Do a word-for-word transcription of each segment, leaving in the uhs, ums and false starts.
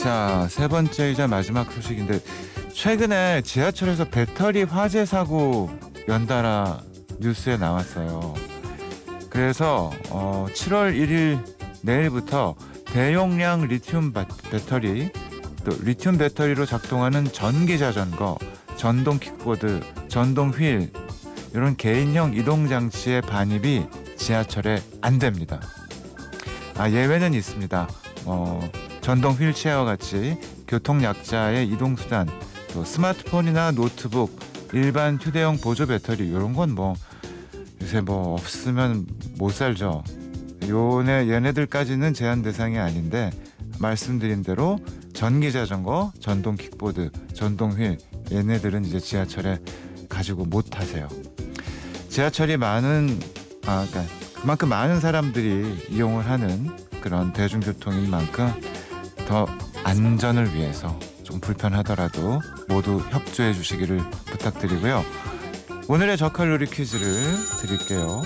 자, 세 번째이자 마지막 소식인데 최근에 지하철에서 배터리 화재 사고 연달아 뉴스에 나왔어요. 그래서 어, 칠월 일일 내일부터 대용량 리튬 배터리, 또 리튬 배터리로 작동하는 전기 자전거, 전동 킥보드, 전동 휠 이런 개인형 이동 장치의 반입이 지하철에 안 됩니다. 아, 예외는 있습니다. 어, 전동 휠체어와 같이 교통약자의 이동수단, 또 스마트폰이나 노트북, 일반 휴대용 보조 배터리 이런 건 뭐 요새 뭐 없으면 못 살죠. 요네 얘네들까지는 제한 대상이 아닌데 말씀드린 대로 전기 자전거, 전동 킥보드, 전동 휠 얘네들은 이제 지하철에 가지고 못 타세요. 지하철이 많은 아 그러니까 그만큼 많은 사람들이 이용을 하는 그런 대중교통인 만큼 더 안전을 위해서 좀 불편하더라도 모두 협조해 주시기를 부탁드리고요. 오늘의 저칼로리 퀴즈를 드릴게요.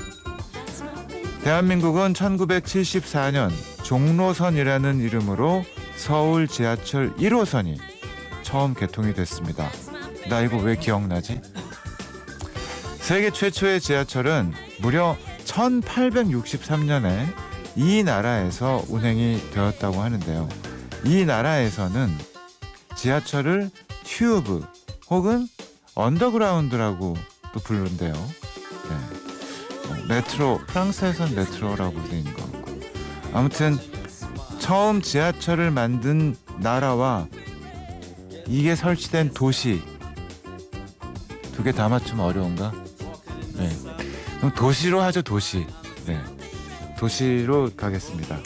대한민국은 천구백칠십사년 종로선이라는 이름으로 서울 지하철 일 호선이 처음 개통이 됐습니다. 나 이거 왜 기억나지? 세계 최초의 지하철은 무려 천팔백육십삼년에 이 나라에서 운행이 되었다고 하는데요. 이 나라에서는 지하철을 튜브 혹은 언더그라운드라고 또 부르는데요. 네. 어, 메트로, 프랑스에선 메트로라고 되어 있는 것 같고, 아무튼 처음 지하철을 만든 나라와 이게 설치된 도시 두 개 다 맞추면 어려운가? 네. 그럼 도시로 하죠. 도시. 네. 도시로 가겠습니다.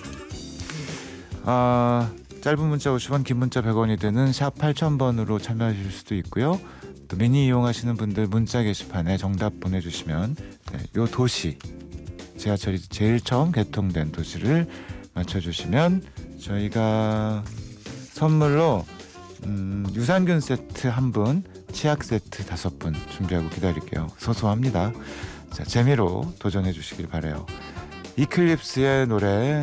아, 짧은 문자 오십 원, 긴 문자 백 원이 되는 샵 팔천 번으로 참여하실 수도 있고요. 또 미니 이용하시는 분들 문자 게시판에 정답 보내주시면 네, 요 도시, 지하철이 제일 처음 개통된 도시를 맞춰주시면 저희가 선물로 음, 유산균 세트 한 분, 치약 세트 다섯 분 준비하고 기다릴게요. 소소합니다. 자, 재미로 도전해 주시길 바라요. 이클립스의 노래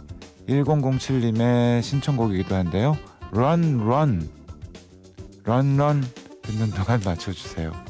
천칠님의 신청곡이기도 한데요. Run, run, run, run 듣는 동안 맞춰주세요.